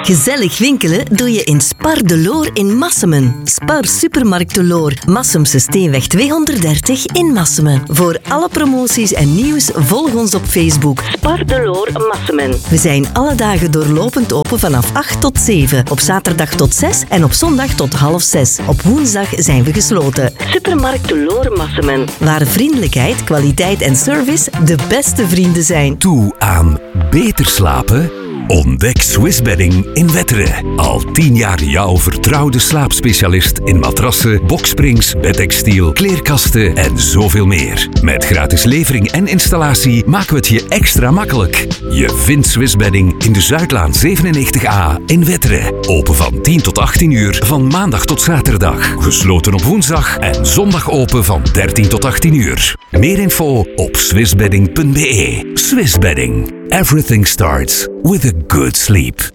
Gezellig winkelen doe je in Spar de Loor in Massemen. Spar Supermarkt de Loor, Massemse Steenweg 230 in Massemen. Voor alle promoties en nieuws volg ons op Facebook. Spar de Loor Massemen. We zijn alle dagen doorlopend open vanaf 8 tot 7. Op zaterdag tot 6 en op zondag tot 5:30. Op woensdag zijn we gesloten. Supermarkt de Loor Massemen. Waar vriendelijkheid, kwaliteit en service de beste vrienden zijn. Toe aan beter slapen? Ontdek Swiss Bedding in Wetteren. Al 10 jaar jouw vertrouwde slaapspecialist in matrassen, boksprings, bedtextiel, kleerkasten en zoveel meer. Met gratis levering en installatie maken we het je extra makkelijk. Je vindt Swiss Bedding in de Zuidlaan 97A in Wetteren. Open van 10 tot 18 uur van maandag tot zaterdag. Gesloten op woensdag en zondag open van 13 tot 18 uur. Meer info op swissbedding.be. Swiss Bedding. Everything starts with a good sleep.